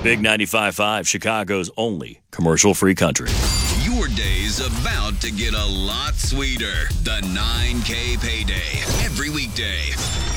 Big 95.5, Chicago's only commercial-free country. Your day's about to get a lot sweeter. The 9K Payday. Every weekday.